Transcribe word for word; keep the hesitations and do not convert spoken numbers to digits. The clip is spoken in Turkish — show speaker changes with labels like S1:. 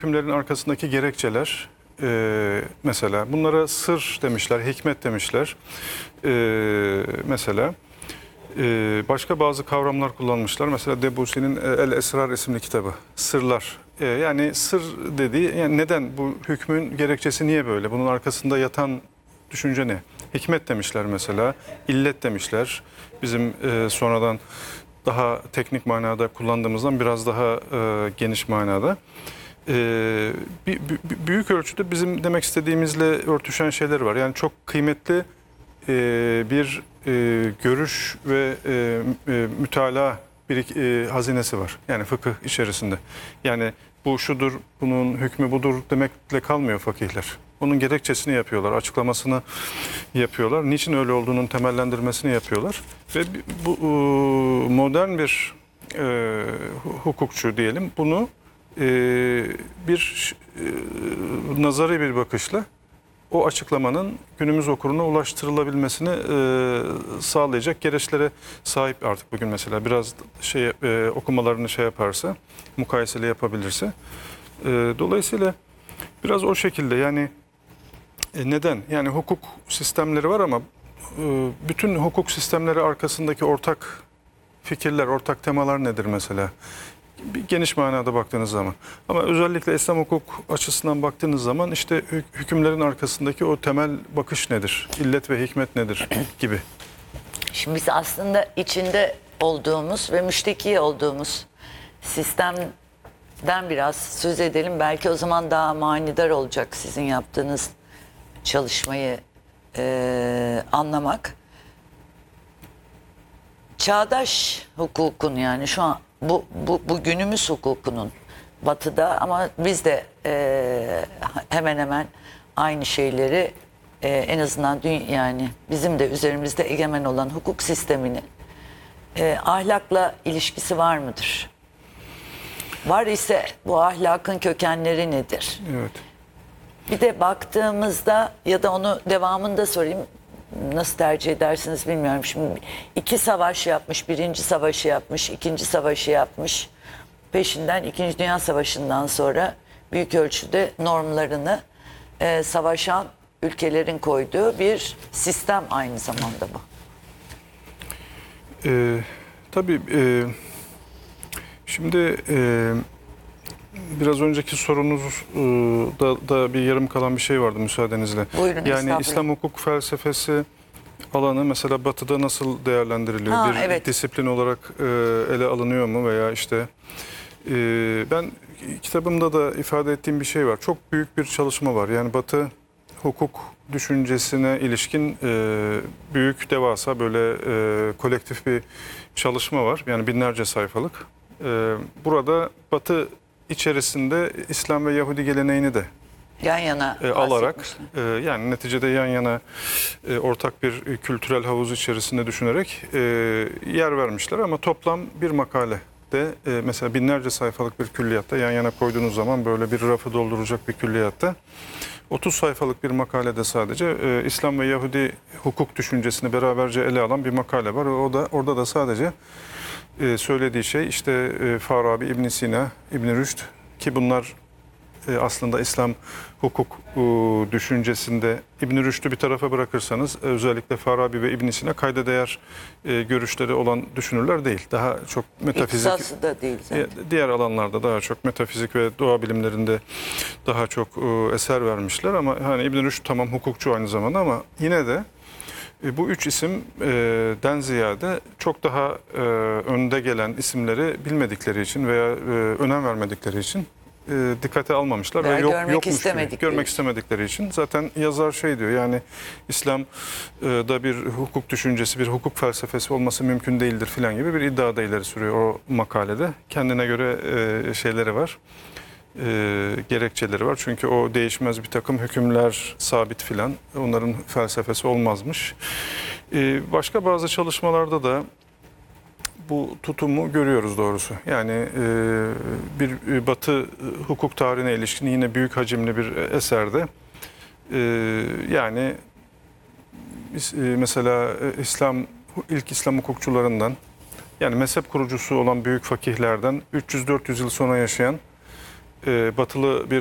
S1: Hükümlerin arkasındaki gerekçeler, e, mesela bunlara sır demişler, hikmet demişler. E, mesela e, başka bazı kavramlar kullanmışlar. Mesela Debussy'nin El Esrar isimli kitabı, sırlar. E, yani sır dediği, yani neden bu hükmün gerekçesi niye böyle? Bunun arkasında yatan düşünce ne? Hikmet demişler mesela, illet demişler. Bizim e, sonradan daha teknik manada kullandığımızdan biraz daha e, geniş manada. Ee, bir, bir, büyük ölçüde bizim demek istediğimizle örtüşen şeyler var. Yani çok kıymetli e, bir e, görüş ve e, e, mütalaa bir e, hazinesi var. Yani fıkıh içerisinde. Yani bu şudur, bunun hükmü budur demekle kalmıyor fakihler. Onun gerekçesini yapıyorlar, açıklamasını yapıyorlar. Niçin öyle olduğunun temellendirmesini yapıyorlar. Ve bu e, modern bir e, hukukçu diyelim bunu Ee, bir e, nazari bir bakışla o açıklamanın günümüz okuruna ulaştırılabilmesini e, sağlayacak gereçlere sahip artık bugün mesela biraz şey e, okumalarını şey yaparsa, mukayeseli yapabilirse. E, dolayısıyla biraz o şekilde yani e, neden? Yani hukuk sistemleri var ama e, bütün hukuk sistemleri arkasındaki ortak fikirler, ortak temalar nedir mesela? Bir geniş manada baktığınız zaman. Ama özellikle İslam hukuk açısından baktığınız zaman işte hükümlerin arkasındaki o temel bakış nedir? İllet ve hikmet nedir gibi.
S2: Şimdi biz aslında içinde olduğumuz ve müşteki olduğumuz sistemden biraz söz edelim. Belki o zaman daha manidar olacak sizin yaptığınız çalışmayı e, anlamak. Çağdaş hukukun yani şu an bu, bu, bu günümüz hukukunun batıda ama biz de e, hemen hemen aynı şeyleri e, en azından dün, yani bizim de üzerimizde egemen olan hukuk sisteminin e, ahlakla ilişkisi var mıdır? Var ise bu ahlakın kökenleri nedir?
S1: Evet.
S2: Bir de baktığımızda ya da onu devamında sorayım. Nasıl tercih edersiniz bilmiyorum. Şimdi iki savaş yapmış, birinci savaşı yapmış, ikinci savaşı yapmış. Peşinden İkinci Dünya Savaşı'ndan sonra büyük ölçüde normlarını e, savaşan ülkelerin koyduğu bir sistem aynı zamanda bu.
S1: Ee, tabii e, şimdi e, biraz önceki sorunuz e, da, da bir yarım kalan bir şey vardı müsaadenizle.
S2: Buyurun,
S1: yani İslam hukuk felsefesi alanı mesela Batı'da nasıl değerlendiriliyor?
S2: Ha,
S1: bir
S2: evet.
S1: disiplin olarak e, ele alınıyor mu veya işte e, ben kitabımda da ifade ettiğim bir şey var. Çok büyük bir çalışma var. Yani Batı hukuk düşüncesine ilişkin e, büyük devasa böyle e, kolektif bir çalışma var. Yani binlerce sayfalık. E, burada Batı içerisinde İslam ve Yahudi geleneğini de
S2: Yan yana
S1: e, alarak e, yani neticede yan yana e, ortak bir e, kültürel havuz içerisinde düşünerek e, yer vermişler ama toplam bir makale de e, mesela binlerce sayfalık bir külliyatta yan yana koyduğunuz zaman böyle bir rafı dolduracak bir külliyatta otuz sayfalık bir makalede sadece e, İslam ve Yahudi hukuk düşüncesini beraberce ele alan bir makale var. O da orada da sadece e, söylediği şey işte e, Farabi, İbn Sina, İbn Rüşd ki bunlar e, aslında İslam hukuk e, düşüncesinde İbn Rüşd'ü bir tarafa bırakırsanız özellikle Farabi ve İbn Sina kayda değer e, görüşleri olan düşünürler değil. Daha çok metafizik.
S2: İktisası da değil zaten.
S1: Diğer alanlarda daha çok metafizik ve doğa bilimlerinde daha çok e, eser vermişler ama hani İbn Rüşd tamam hukukçu aynı zamanda ama yine de e, bu üç isimden ziyade çok daha e, önde gelen isimleri bilmedikleri için veya e, önem vermedikleri için e, dikkate almamışlar
S2: Veya
S1: ve yok,
S2: görmek
S1: yokmuş gibi
S2: istemedikleri
S1: görmek
S2: için.
S1: istemedikleri için zaten yazar şey diyor yani İslam'da bir hukuk düşüncesi, bir hukuk felsefesi olması mümkün değildir filan gibi bir iddia da ileri sürüyor o makalede. Kendine göre e, şeyleri var. E, gerekçeleri var. Çünkü o değişmez bir takım hükümler sabit filan. Onların felsefesi olmazmış. E, başka bazı çalışmalarda da bu tutumu görüyoruz doğrusu. Yani e, bir Batı hukuk tarihine ilişkin yine büyük hacimli bir eserde e, yani e, mesela İslam ilk İslam hukukçularından yani mezhep kurucusu olan büyük fakihlerden üç yüz dört yüz yıl sonra yaşayan e, batılı bir